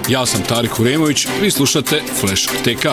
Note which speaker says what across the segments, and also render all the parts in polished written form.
Speaker 1: Ja sam Tarik Uremović, vi slušate Flash TK.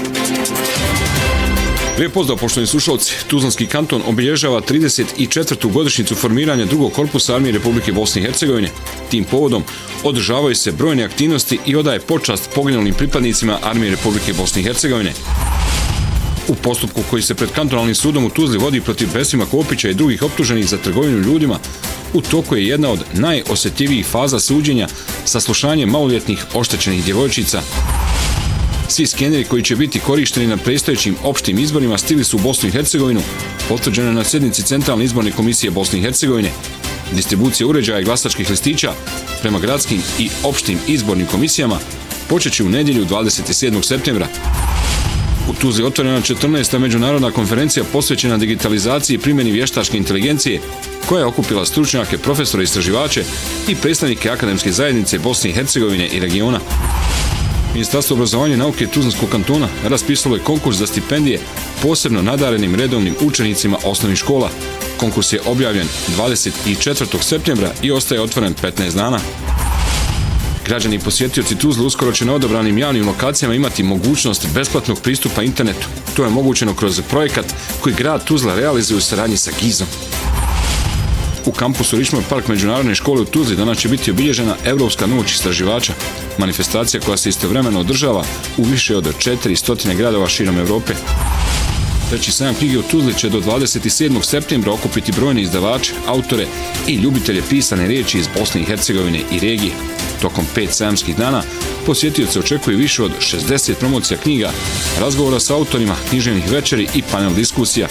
Speaker 1: Lijep pozdrav, poštovani slušalci. Tuzlanski kanton obilježava 34. godišnjicu formiranja drugog korpusa Armije Republike Bosne i Hercegovine. Tim povodom održavaju se brojne aktivnosti i odaje počast poginulim pripadnicima Armije Republike Bosne i Hercegovine. U postupku koji se pred kantonalnim sudom u Tuzli vodi protiv Besima Kopića i drugih optuženih za trgovinu ljudima, u toku je jedna od najosjetljivijih faza suđenja saslušanje maloljetnih oštećenih djevojčica. Svi skeneri koji će biti korišteni na predstojećim opštim izborima stigli su u Bosnu i Hercegovinu, potvrđeno je na sjednici Centralne izborne komisije Bosne i Hercegovine. Distribucija uređaja i glasačkih listića prema gradskim i opštim izbornim komisijama počeće u nedjelju 27. septembra. U Tuzli otvorena 14. međunarodna konferencija posvećena digitalizaciji i primjeni vještačke inteligencije, koja je okupila stručnjake, profesore, istraživače i predstavnike akademske zajednice Bosne i Hercegovine i regiona. Ministarstvo obrazovanja i nauke Tuzlanskog kantona raspisalo je konkurs za stipendije posebno nadarenim redovnim učenicima osnovnih škola. Konkurs je objavljen 24. septembra i ostaje otvoren 15 dana. Građani i posjetioci Tuzle uskoro će na odabranim javnim lokacijama imati mogućnost besplatnog pristupa internetu. To je omogućeno kroz projekat koji grad Tuzla realizuje u saradnji sa GIZ-om. U kampusu Richmond Park međunarodne škole u Tuzli danas će biti obilježena Evropska noć istraživača, manifestacija koja se istovremeno održava u više od 400 gradova širom Evrope. Treći sajam knjige u Tuzli će do 27. septembra okupiti brojne izdavače, autore i ljubitelje pisane riječi iz Bosne i Hercegovine i regije. Tokom 5 sajamskih dana posjetioce očekuje više od 60 promocija knjiga, razgovora sa autorima, književnih večeri i panel diskusija.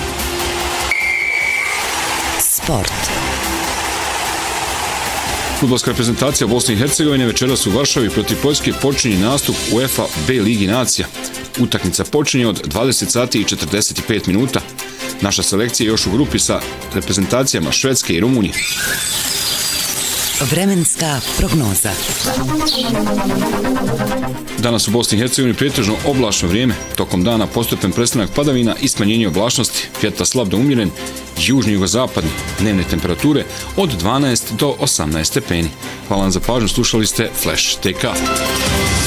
Speaker 2: Sport.
Speaker 1: Fudbalska reprezentacija Bosne i Hercegovine večeras u Varšavi protiv Poljske počinje nastup UEFA B Ligi nacija. Utakmica počinje od 20 sati i 45 minuta. Naša selekcija je još u grupi sa reprezentacijama Švedske i Rumunije.
Speaker 2: Vremenska prognoza.
Speaker 1: Danas u Bosni i Hercegovini pretežno oblačno vrijeme. Tokom dana postepen prestanak padavina i smanjenje oblačnosti. Vjetar slab do umjeren, južni jugozapadni. Dnevne temperature od 12 do 18 stepeni. Hvala vam za pažnju, slušali ste Flash TK.